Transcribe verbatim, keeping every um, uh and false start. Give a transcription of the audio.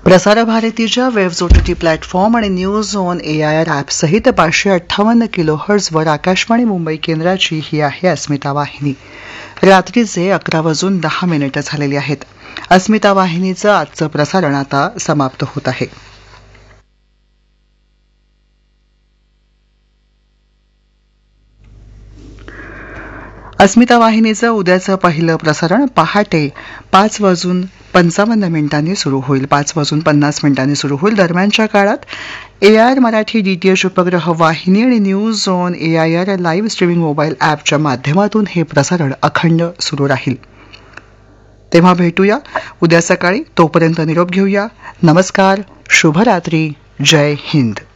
प्रसार भारतीच्या waves OTT platform आणि news on A I R ॲपसहित पाचशे अठ्ठावन्न किलो हर्ट्झवर आकाशवाणी मुंबई केंद्राची ही आहे अस्मिता वाहिनी. रात्रीचे अकरा वाजून दहा मिनिटं झालेली आहेत. अस्मिता वाहिनीचं आजचं प्रसारण आता समाप्त होत आहे. अस्मिता वाहिनीचं उद्याचं पहिलं प्रसारण पहाटे पाच वाजून पंचावन्न मिनिटांनी सुरू होईल. पाच वाजून पन्नास मिनिटांनी सुरू होईल. दरम्यानच्या काळात ए I R Marathi D T H उपग्रह वाहिनी आणि news on A I R live streaming mobile ॲपच्या माध्यमातून हे प्रसारण अखंड सुरू राहील. तेव्हा भेटूया उद्या सकाळी. तोपर्यंत निरोप घेऊया. नमस्कार, शुभरात्री, जय हिंद.